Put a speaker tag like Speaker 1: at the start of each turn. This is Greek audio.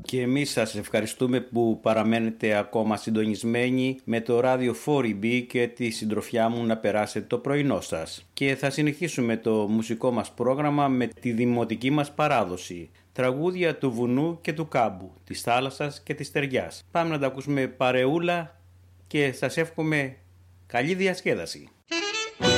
Speaker 1: Και εμείς σας ευχαριστούμε που παραμένετε ακόμα συντονισμένοι με το ράδιο 4EB και τη συντροφιά μου να περάσετε το πρωινό σας. Και θα συνεχίσουμε το μουσικό μας πρόγραμμα με τη δημοτική μας παράδοση. Τραγούδια του βουνού και του κάμπου, της θάλασσας και της στεριάς. Πάμε να τα ακούσουμε παρεούλα και σας εύχομαι καλή διασκέδαση.